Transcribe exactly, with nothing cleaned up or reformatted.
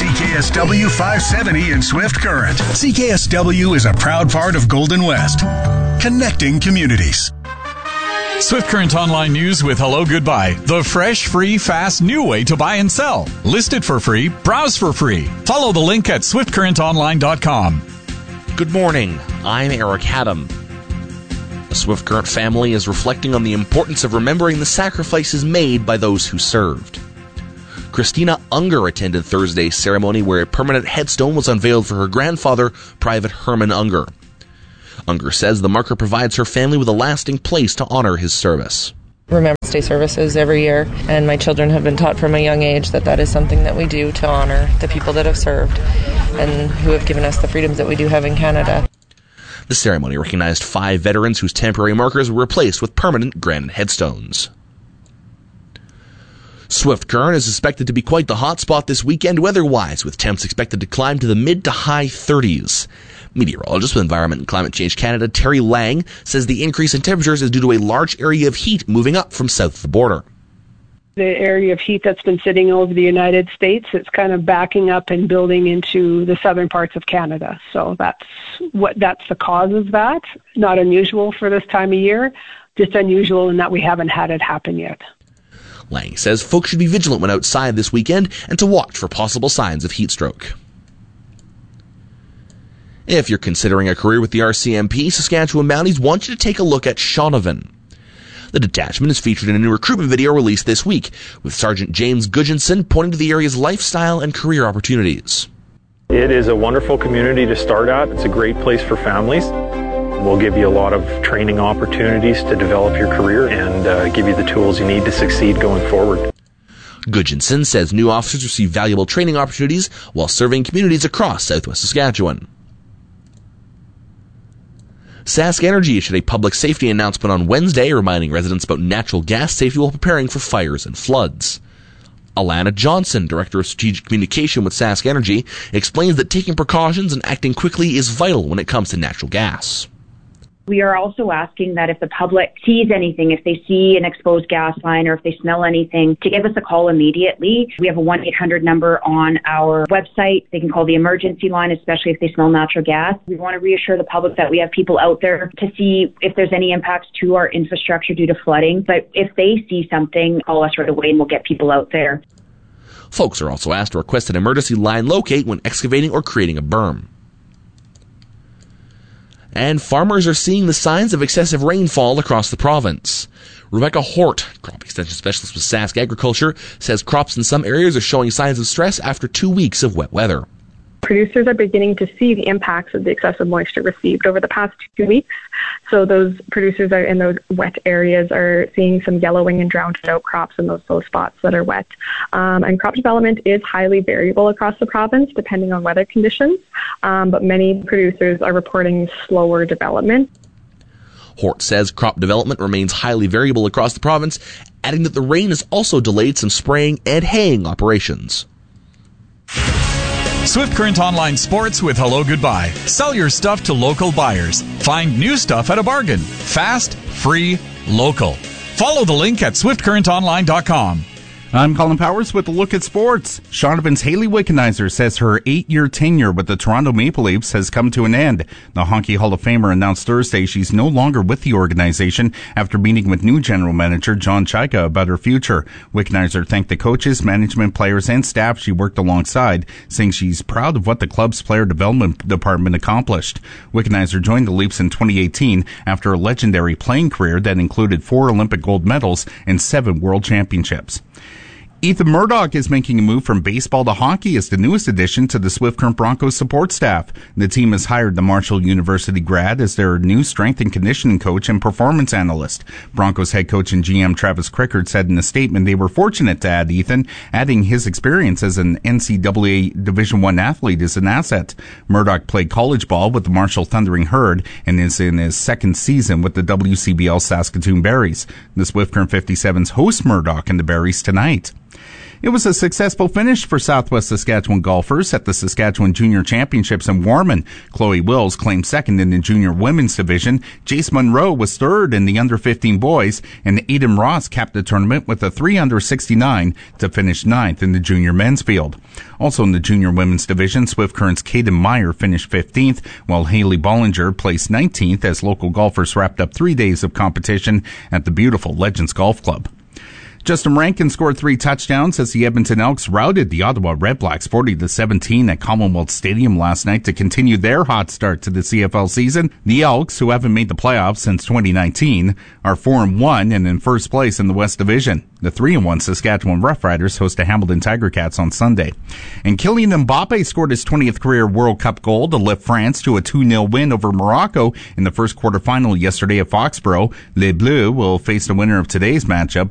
C K S W five seventy in Swift Current. C K S W is a proud part of Golden West, connecting communities. Swift Current Online News with Hello Goodbye. The fresh, free, fast, new way to buy and sell. List it for free. Browse for free. Follow the link at swift current online dot com. Good morning. I'm Eric Haddam. The Swift Current family is reflecting on the importance of remembering the sacrifices made by those who served. Christina Unger attended Thursday's ceremony where a permanent headstone was unveiled for her grandfather, Private Herman Unger. Unger says the marker provides her family with a lasting place to honor his service. Remembrance Day services every year, and my children have been taught from a young age that that is something that we do to honor the people that have served and who have given us the freedoms that we do have in Canada. The ceremony recognized five veterans whose temporary markers were replaced with permanent granite headstones. Swift Current is expected to be quite the hotspot this weekend weather-wise, with temps expected to climb to the mid to high thirties. Meteorologist with Environment and Climate Change Canada, Terry Lang, says the increase in temperatures is due to a large area of heat moving up from south of the border. The area of heat that's been sitting over the United States, it's kind of backing up and building into the southern parts of Canada. So that's what that's the cause of that. Not unusual for this time of year, just unusual in that we haven't had it happen yet. Lang says folks should be vigilant when outside this weekend and to watch for possible signs of heat stroke. If you're considering a career with the R C M P, Saskatchewan Mounties want you to take a look at Shaunavon. The detachment is featured in a new recruitment video released this week, with Sergeant James Gudjonson pointing to the area's lifestyle and career opportunities. It is a wonderful community to start at. It's a great place for families. We'll give you a lot of training opportunities to develop your career and uh, give you the tools you need to succeed going forward. Gudjonson says new officers receive valuable training opportunities while serving communities across southwest Saskatchewan. Sask Energy issued a public safety announcement on Wednesday reminding residents about natural gas safety while preparing for fires and floods. Alana Johnson, Director of Strategic Communication with Sask Energy, explains that taking precautions and acting quickly is vital when it comes to natural gas. We are also asking that if the public sees anything, if they see an exposed gas line or if they smell anything, to give us a call immediately. We have a one eight hundred number on our website. They can call the emergency line, especially if they smell natural gas. We want to reassure the public that we have people out there to see if there's any impacts to our infrastructure due to flooding. But if they see something, call us right away and we'll get people out there. Folks are also asked to request an emergency line locate when excavating or creating a berm. And farmers are seeing the signs of excessive rainfall across the province. Rebecca Hort, crop extension specialist with Sask Agriculture, says crops in some areas are showing signs of stress after two weeks of wet weather. Producers are beginning to see the impacts of the excessive moisture received over the past two weeks. So those producers are in those wet areas are seeing some yellowing and drowned out crops in those, those spots that are wet. Um, and crop development is highly variable across the province depending on weather conditions, um, but many producers are reporting slower development. Hort says crop development remains highly variable across the province, adding that the rain has also delayed some spraying and haying operations. Swift Current Online Sports with Hello Goodbye. Sell your stuff to local buyers. Find new stuff at a bargain. Fast, free, local. Follow the link at swift current online dot com. I'm Colin Powers with a look at sports. Shaunavon's Hayley Wickenheiser says her eight-year tenure with the Toronto Maple Leafs has come to an end. The Hockey Hall of Famer announced Thursday she's no longer with the organization after meeting with new general manager John Chaika about her future. Wickenheiser thanked the coaches, management, players, and staff she worked alongside, saying she's proud of what the club's player development department accomplished. Wickenheiser joined the Leafs in twenty eighteen after a legendary playing career that included four Olympic gold medals and seven world championships. Ethan Murdoch is making a move from baseball to hockey as the newest addition to the Swift Current Broncos support staff. The team has hired the Marshall University grad as their new strength and conditioning coach and performance analyst. Broncos head coach and G M Travis Crickard said in a statement they were fortunate to add Ethan, adding his experience as an N C double A Division I athlete is an asset. Murdoch played college ball with the Marshall Thundering Herd and is in his second season with the W C B L Saskatoon Berries. The Swift Current fifty-sevens host Murdoch and the Berries tonight. It was a successful finish for Southwest Saskatchewan golfers at the Saskatchewan Junior Championships in Warman. Chloe Wills claimed second in the junior women's division. Jace Monroe was third in the under fifteen boys, and Aiden Ross capped the tournament with a three under sixty-nine to finish ninth in the junior men's field. Also in the junior women's division, Swift Current's Kaden Meyer finished fifteenth, while Haley Bollinger placed nineteenth as local golfers wrapped up three days of competition at the beautiful Legends Golf Club. Justin Rankin scored three touchdowns as the Edmonton Elks routed the Ottawa Redblacks forty to seventeen at Commonwealth Stadium last night to continue their hot start to the C F L season. The Elks, who haven't made the playoffs since twenty nineteen, are four and one and in first place in the West Division. The three and one Saskatchewan Roughriders host the Hamilton Tiger Cats on Sunday. And Kylian Mbappe scored his twentieth career World Cup goal to lift France to a two nil win over Morocco in the first quarterfinal yesterday at Foxborough. Les Bleus will face the winner of today's matchup